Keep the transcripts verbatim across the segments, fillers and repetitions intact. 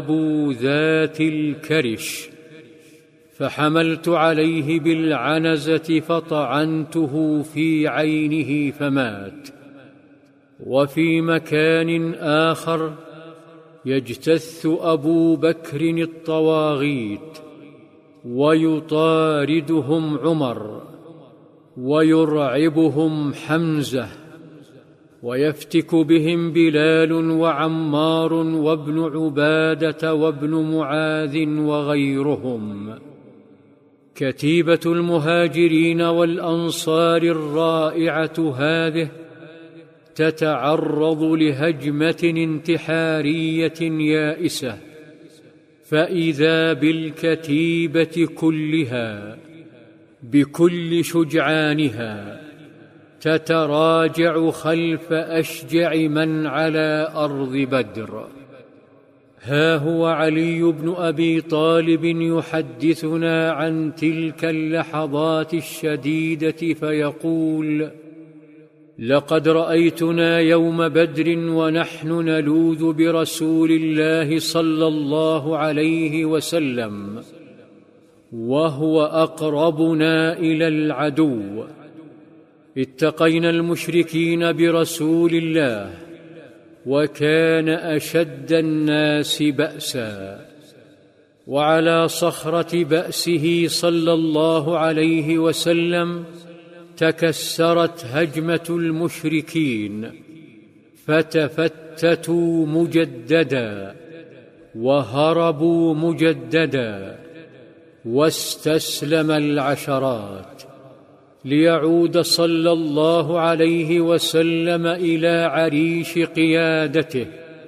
ذات الكرش، فحملت عليه بالعنزة فطعنته في عينه فمات. وفي مكان آخر يجتث أبو بكر الطواغيت ويطاردهم عمر ويرعبهم حمزة ويفتك بهم بلال وعمار وابن عبادة وابن معاذ وغيرهم. كتيبة المهاجرين والأنصار الرائعة هذه تتعرض لهجمة انتحارية يائسة، فإذا بالكتيبة كلها بكل شجعانها تتراجع خلف أشجع من على أرض بدر. ها هو علي بن أبي طالب يحدثنا عن تلك اللحظات الشديدة فيقول: لقد رأيتنا يوم بدر ونحن نلوذ برسول الله صلى الله عليه وسلم وهو أقربنا إلى العدو. اتقينا المشركين برسول الله وكان أشد الناس بأسا، وعلى صخرة بأسه صلى الله عليه وسلم تكسرت هجمة المشركين فتفتتوا مجددا وهربوا مجددا واستسلم العشرات، ليعود صلى الله عليه وسلم إلى عريش قيادته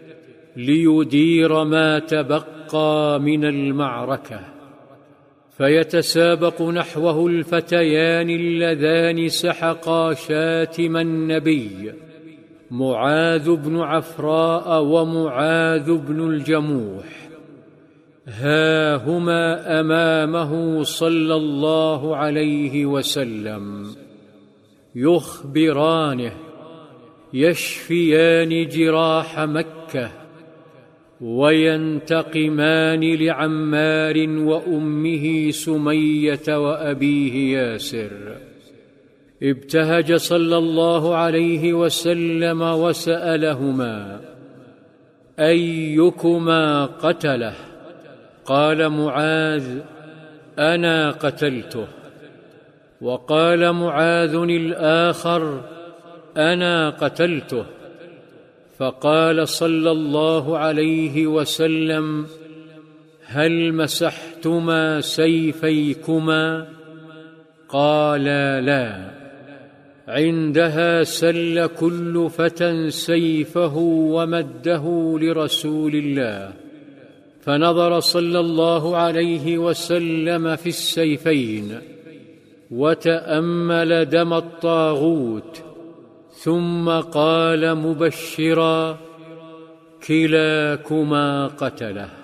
ليدير ما تبقى من المعركة. فيتسابق نحوه الفتيان اللذان سحقا شاتم النبي، معاذ بن عفراء ومعاذ بن الجموح. ها هما أمامه صلى الله عليه وسلم يخبرانه، يشفيان جراح مكة وينتقمان لعمار وأمه سمية وأبيه ياسر. ابتهج صلى الله عليه وسلم وسألهما: أيكما قتله؟ قال معاذ: أنا قتلته. وقال معاذ الآخر: أنا قتلته. فقال صلى الله عليه وسلم: هل مسحتما سيفيكما؟ قالا: لا. عندها سل كل فتى سيفه ومده لرسول الله، فنظر صلى الله عليه وسلم في السيفين وتأمل دم الطاغوت، ثم قال مبشرا: كلاكما قتله.